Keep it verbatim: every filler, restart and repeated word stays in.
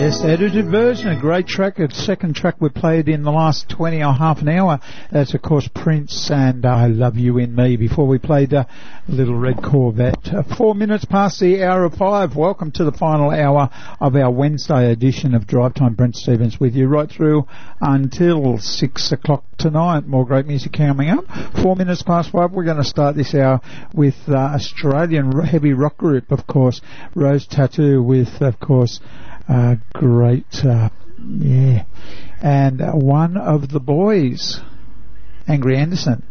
Yes, edited version, a great track, a second track we played in the last twenty or half an hour. That's of course Prince and I Love You in Me. Before we played uh, Little Red Corvette. Uh, four minutes past the hour of five. Welcome to the final hour of our Wednesday edition of Drive Time. Brent Stevens with you right through until six o'clock tonight. More great music coming up. Four minutes past five. We're going to start this hour with uh, Australian heavy rock group, of course, Rose Tattoo, with of course Uh, great, uh, yeah, and uh, one of the boys, Angry Anderson.